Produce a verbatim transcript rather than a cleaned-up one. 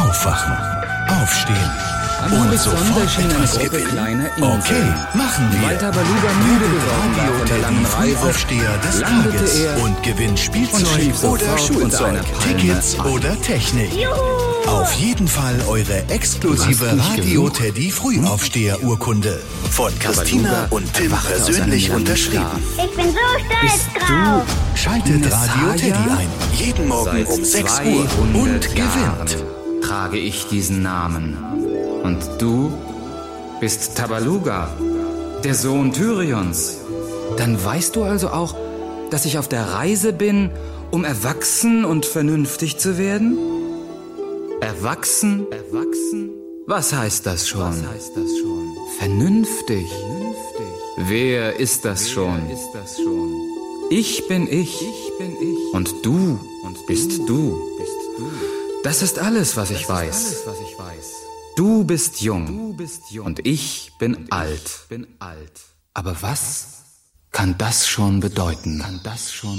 Aufwachen, aufstehen Am und Horizont sofort erschien eine etwas Gruppe gewinnen. kleiner Inseln. Okay, machen wir. Weil Tabaluga müde geworden war von der langen Reise, Frühaufsteher des landete Tages er und gewinnt und Spielzeug schlief oder sofort Schulzeug, unter einer Palme Tickets ein. oder Technik. Auf jeden Fall eure exklusive Du hast nicht Radio genug? Teddy Frühaufsteher-Urkunde. Von Christina Tabaluga und Tim erwachte aus persönlich einem langen unterschrieben. Schlaf. Ich bin so stolz Bist drauf. Schaltet Messiah? Radio Teddy ein. Jeden Morgen Seit um sechs Uhr und zweihundert gewinnt. Jahren trage ich diesen Namen. Und du bist Tabaluga, der Sohn Tyrions. Dann weißt du also auch, dass ich auf der Reise bin, um erwachsen und vernünftig zu werden? Erwachsen? Erwachsen? Was heißt das schon? Was heißt das schon? Vernünftig. Vernünftig. Wer ist das Wer schon? Ist das schon? Ich bin ich. Ich bin ich. Und du und bist du. Bist du. Das ist alles, was ich weiß. Alles, was ich weiß. Du bist jung. Du bist jung. Und ich bin und alt. Ich bin alt. Aber was kann das schon bedeuten? Kann das schon